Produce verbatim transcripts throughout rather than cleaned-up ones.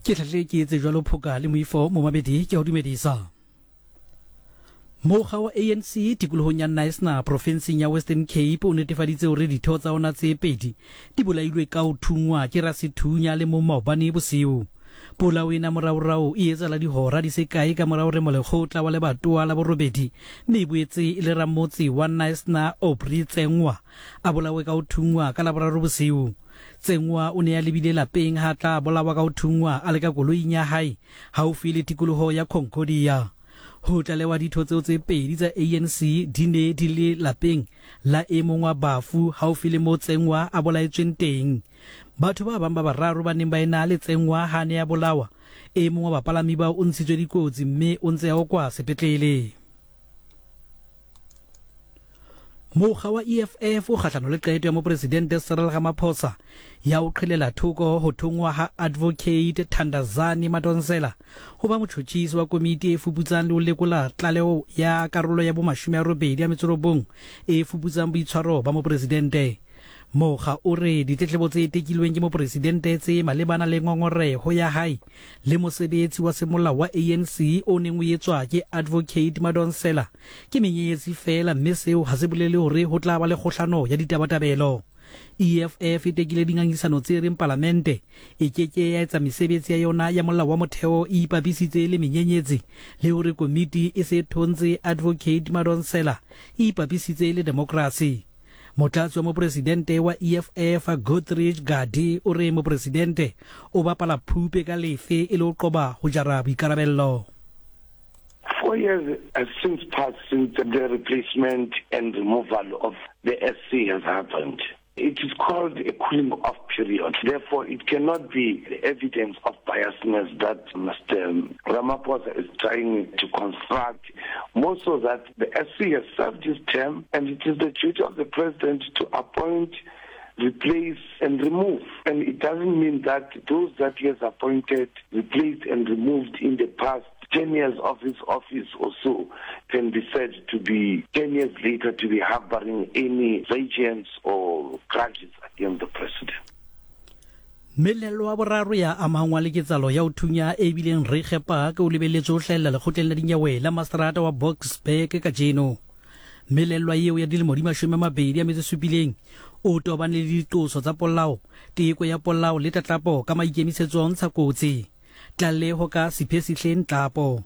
ke hlahle ke etse jwalo phoka le moifo mo mabedi ke ho dumedisa Mokga wa A N C tikolohong ya Knysna provinseng ya Western Cape o netefaditse hore ditho tsa ona tse pedi di bolailwe ka ho thungwa ke Rasithunya le mo maobane bosiu. Polao ena moraorao e etsala dihora di se kae ka morao re molekgotla wa lebatoa la borobedi mme boetse e le ramotse wa Knysna Aubrey Tsengwa a bolawe ka ho thungwa ka laboraro bosiu. Tsengwa o ne a lebile lapeng ha tla bolawa ka ho thungwa a le ka koloing ya hae haufi le tikoloho ya Concordia. Ho tlalewa ditho tseo tse pedi tsa A N C di ne di le lapeng la e mong wa bafu haufi le mo Tsengwa a bolaetsweng teng. Batho ba bang ba bararo ba neng ba ena le Tsengwa ha ne ya bolawa e mong wa bapalami ba o ntshitswe dikotsi mme o ntse a okwa sepetlele. Mokga wa E F F o kgahlano le qeto ya mopresidente Cyril Ramaphosa ya ho qhelela thoko ho thungwa ha Advocate Thandazani Madonsela ho ba motjhotjhisi wa komiti e fuputsang le ho lekola tlaleho ya karolo ya bo mashome a robedi ya metsorobong e fuputsang boitshwaro ba mopresidente. Mokga o re ditletlebo tse tekilweng ke mopresidente tse malebana le ngongoreho ya hae le mosebetsi wa semolao wa A N C o neng o etswa ke Advocate Madonsela ke menyenyetsi fela mme seo ha se bolele hore ho tla ba le kgohlano ya ditabatabelo. E F F e tekile dingangisano tse reng parlamente e keke ya etsa mesebetsi ya yona ya molao wa motheo e ipapisitse le menyenyetsi le hore komiti e se thontse Advocate Madonsela e ipapisitse le democracy. Motlatsi wa mopresidente wa E F F Godrich Gadi o re mopresidente o bapala phupe ka lefe e le ho qoba ho jara boikarabello. Four years has since passed since the replacement and removal of the S C has happened. It is called a cooling off period. Therefore, it cannot be evidence of biasness that Mister Ramaphosa is trying to construct. More so that the S C has served his term, and it is the duty of the president to appoint, replace, and remove. And it doesn't mean that those that he has appointed, replaced, and removed in the past ten years of his office or so can be said to be ten years later to be harboring any vengeance or grudges against the president. Melelo wa boraro ya amangwa le ketsalo ya ho thunya e bileng re kgepa ka o lebeletse ho hlella le kgotleng la dinyawe la Masterata wa Boksburg ka jeno. Melelo eo ya dilemo di mashome a mabedi a metso supileng o tobane le ditoso tsa polao teko ya polao le tlatlapo ka maikemisetso a ntsha kotsi tlaleho ka sephesihleng tlapo.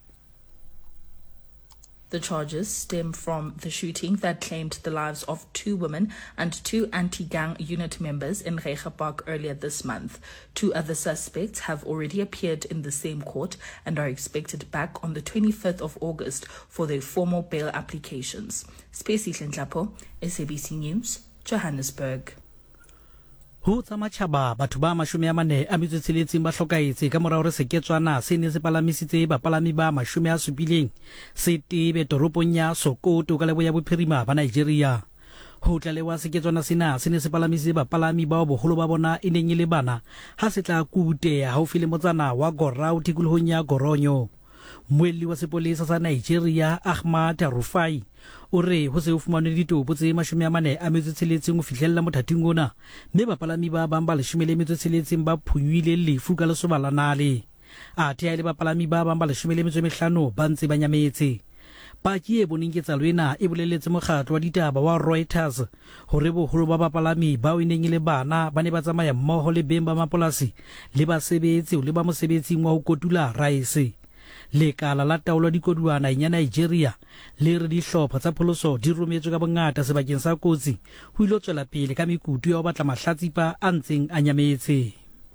The charges stem from the shooting that claimed the lives of two women and two anti-gang unit members in Reichenbach earlier this month. Two other suspects have already appeared in the same court and are expected back on the twenty-fifth of August for their formal bail applications. Spacey Tlapo, S A B C News, Johannesburg. Ho tsa matjhaba batho ba mashome a mane a metso tsheletseng ba hlokaetse ka morao re seketswana se ne se palamisitse bapalami ba mashome a supileng se tebe toropong ya Sokoto ka lebo ya bophirima ba Nigeria. Ho tlalewa seketswana sena se ne se palamisitse bapalami ba boholo ba bona e neng le bana ha se tla kuteya haufi le motsana wa Gorau tikolohong ya Goronyo. Moelli wa sepolesa sa Nigeria Ahmad Rufai o re ho se ho fumanwe ditopo tse mashome a mane a metso tsheletseng ho fihlella mothating ona mme bapalami ba bang ba leshome le metso tsheletseng ba phunywile lefu ka lesobalanale a thea le bapalami ba bang ba leshome le metso mehlano ba ntse ba nyametse. Paki e boneng ketsalo ena e boleletse mokgatlo wa ditaba wa Reuters hore boholo ba bapalami ba o neng le bana ba ne ba tsamaya mmoho le beng ba mapolasi le basebetsi le ba mosebetsing wa ho kotula raese. Lekala la taolo di koduana ya Nigeria le re dihlopha tsa pholoso di rometswe ka bongata sebakeng sa kotsi ho ilo tswela pele ka mekutu ya ho batla mahlatsipa a ntseng a nyametse.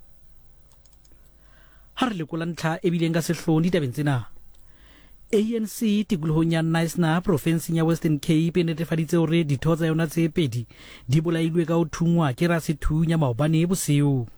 Ha re lekola ntlha e bileng ka sehlong ditabeng tsena. A N C tikolohong ya Knysna provinseng ya Western Cape e netefaditse hore ditho tsa yona tse pedi di bolailwe ka ho thungwa ke Rasithunya maobane bosiu.